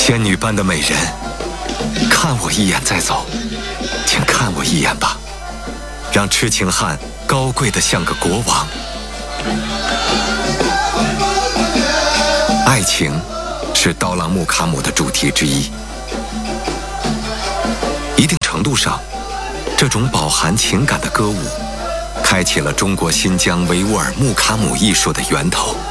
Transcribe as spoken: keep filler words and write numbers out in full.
仙女般的美人，看我一眼再走，请看我一眼吧，让痴情汉高贵的像个国王。爱情是刀郎木卡姆的主题之一，一定程度上，这种饱含情感的歌舞，开启了中国新疆维吾尔木卡姆艺术的源头。